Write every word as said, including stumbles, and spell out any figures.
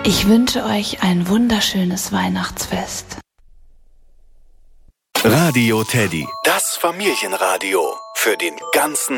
Ich wünsche euch ein wunderschönes Weihnachtsfest. Radio Teddy, das Familienradio für den ganzen